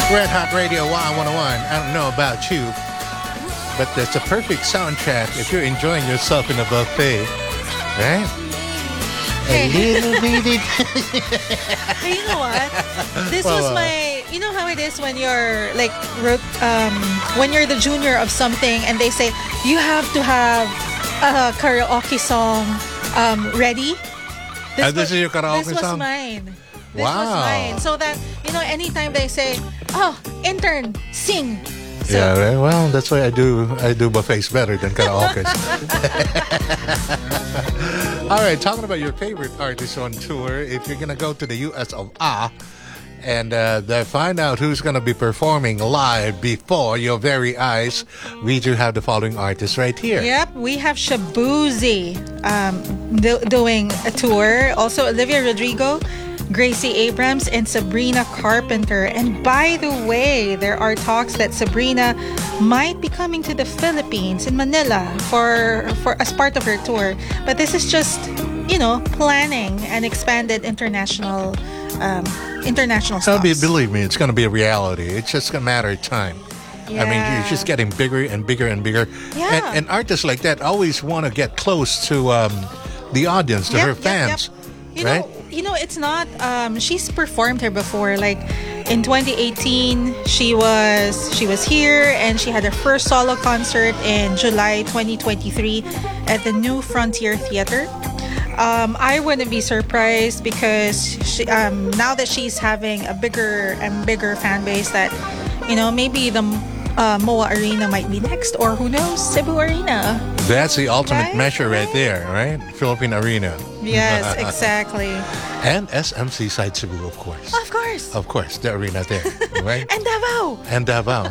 Red Hot Radio Y101. I don't know about you, but that's a perfect soundtrack if you're enjoying yourself in a buffet, right? A little bitty. Hey, you know what? This was my. You know how it is when you're like, when you're the junior of something, and they say you have to have a karaoke song ready. This is your karaoke song? This was song? mine. This Wow. was mine. So that, anytime they say, oh, intern, sing. So, Yeah, right. Well, that's why I do buffets better than karaoke. All right, talking about your favorite artists on tour, if you're going to go to the US of A and find out who's going to be performing live before your very eyes, we do have the following artists right here. Yep, we have Shabuzi doing a tour. Also, Olivia Rodrigo, Gracie Abrams, and Sabrina Carpenter. And by the way, there are talks that Sabrina might be coming to the Philippines in Manila for as part of her tour. But this is just, planning an expanded international stops. Believe me, it's going to be a reality. It's just a matter of time. Yeah. I mean, it's just getting bigger and bigger and bigger. Yeah. And artists like that always want to get close to the audience, to her fans. Yep. It's not. She's performed here before. Like in 2018, she was here, and she had her first solo concert in July 2023 at the New Frontier Theater. I wouldn't be surprised because now that she's having a bigger and bigger fan base, that maybe the MOA Arena might be next, or who knows, Cebu Arena. That's the ultimate measure right there, right? Philippine Arena. Yes, exactly. And SMC Side Cebu, of course. Of course. Of course, the arena there, right? And Davao.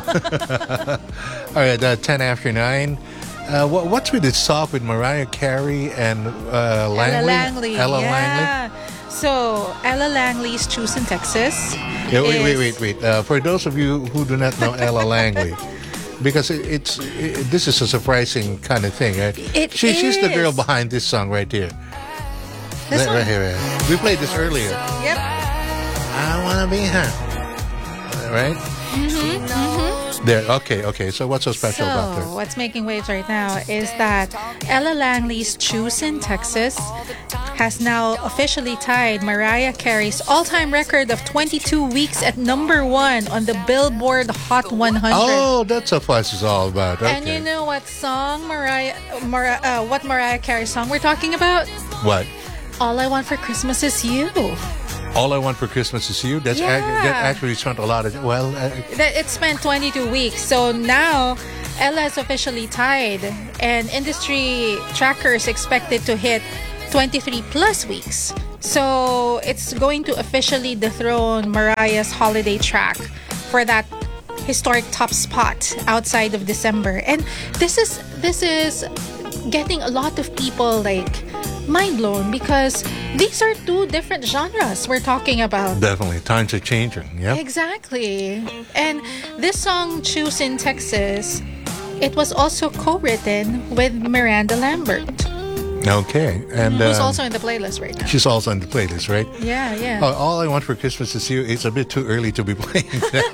All right, 10 after 9. What's with this talk with Mariah Carey and Langley? Ella Langley. So, Ella Langley's Choosing Texas. Yeah, wait. For those of you who do not know Ella Langley, because this is a surprising kind of thing, right? She's the girl behind this song right here. This one? Right here. We played this earlier. Yep. I wanna be her. Right? Mm-hmm. There. Okay. So what's so special about her? What's making waves right now is that Ella Langley's Choosing Texas has now officially tied Mariah Carey's all-time record of 22 weeks at number 1 on the Billboard Hot 100. Oh, that's what fuss is all about. Okay. And you know what song what Mariah Carey song we're talking about? What? All I Want for Christmas Is You. All I Want for Christmas Is You. That actually spent a lot of it spent 22 weeks. So now Ella is officially tied, and industry trackers expected to hit 23 plus weeks. So it's going to officially dethrone Mariah's holiday track for that historic top spot outside of December. And this is getting a lot of people like mind blown, because these are two different genres we're talking about. Definitely. Times are changing. Yeah. Exactly. And this song, Choosing Texas, it was also co-written with Miranda Lambert. Okay. And who's also in the playlist right now. She's also in the playlist, right? Yeah. All I Want for Christmas Is You. It's a bit too early to be playing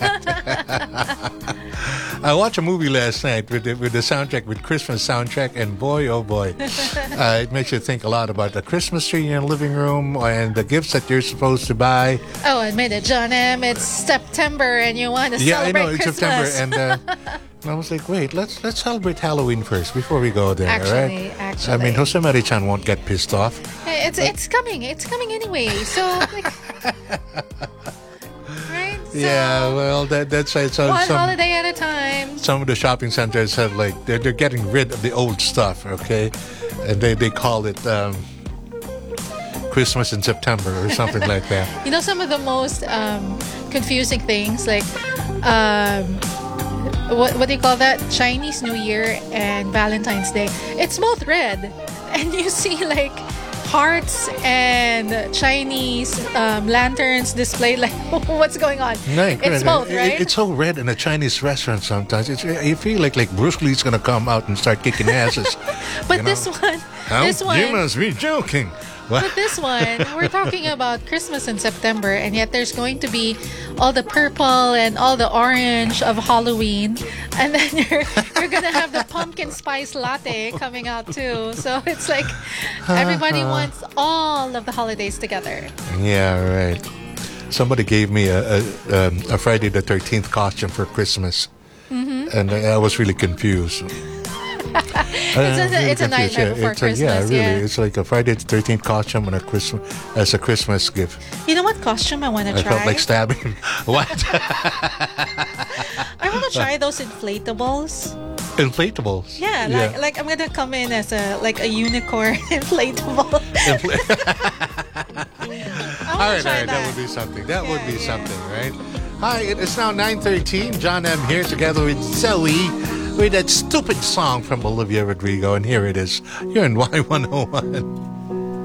that. I watched a movie last night with the soundtrack, with Christmas soundtrack, and boy, oh boy, it makes you think a lot about the Christmas tree in your living room and the gifts that you're supposed to buy. Oh, admit it, John M. It's September and you want to celebrate I know, it's Christmas. September, and I was like, wait, let's celebrate Halloween first before we go there, right? Actually. I mean, Jose Marichan won't get pissed off. It's coming anyway. So like. So, yeah, well, that's right. So one holiday at a time. Some of the shopping centers have they're getting rid of the old stuff, okay, and they call it Christmas in September or something like that. You know, some of the most confusing things, like what do you call that? Chinese New Year and Valentine's Day. It's both red, and you see like hearts and Chinese lanterns displayed. Like, what's going on? Right, it's both, right? It's so red in a Chinese restaurant sometimes. You feel like Bruce Lee's gonna come out and start kicking asses. But this one, you must be joking. But this one, we're talking about Christmas in September, and yet there's going to be all the purple and all the orange of Halloween, and then you're gonna have the pumpkin spice latte coming out too. So it's like everybody wants all of the holidays together. Yeah, right. Somebody gave me a Friday the 13th costume for Christmas, and I was really confused. It's a nightmare before Christmas. Yeah, really. Yeah. It's like a Friday the 13th costume and as a Christmas gift. You know what costume I want to I try? felt like stabbing. What? I want to try those inflatables. Inflatables. Yeah, like I'm gonna come in as a unicorn inflatable. All right, that would be something. That would be something, right? Hi, it's now 9:13. John M. here together with Zoe with that stupid song from Olivia Rodrigo, and here it is. You're in Y101.